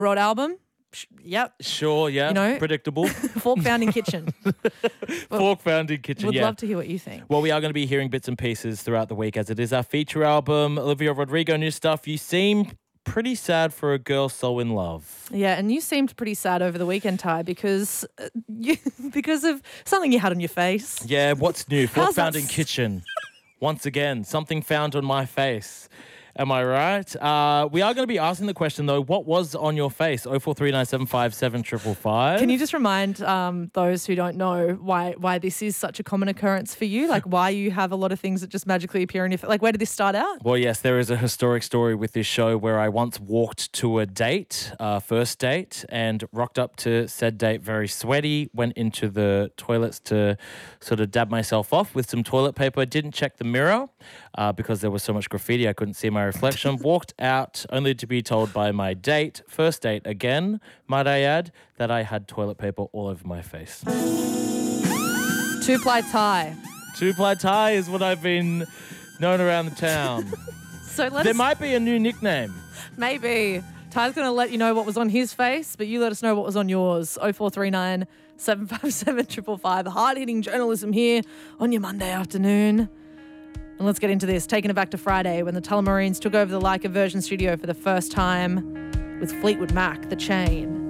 Rod album? Yep. Sure, yeah. You know, predictable. Fork found in kitchen. Fork found in kitchen, Would yeah. love to hear what you think. Well, we are going to be hearing bits and pieces throughout the week as it is our feature album. Olivia Rodrigo, new stuff. You seem pretty sad for a girl so in love. Yeah, and you seemed pretty sad over the weekend, Ty, because of something you had on your face. Yeah, what's new? Fork How's found that in kitchen. Once again, something found on my face. Am I right? We are going to be asking the question, though, what was on your face? 0439757555. Can you just remind those who don't know why this is such a common occurrence for you? Like why you have a lot of things that just magically appear on your face? Like where did this start out? Well, yes, there is a historic story with this show where I once walked to a date, first date, and rocked up to said date very sweaty, went into the toilets to sort of dab myself off with some toilet paper, didn't check the mirror because there was so much graffiti I couldn't see my reflection, walked out only to be told by my date, first date again, might I add, that I had toilet paper all over my face. Two-ply tie. Two-ply tie is what I've been known around the town. So There might be a new nickname. Maybe. Ty's going to let you know what was on his face, but you let us know what was on yours. 0439 757 555. Hard-hitting journalism here on your Monday afternoon. And let's get into this. Taking it back to Friday when the Tullamarines took over the Leica Version studio for the first time with Fleetwood Mac, The Chain.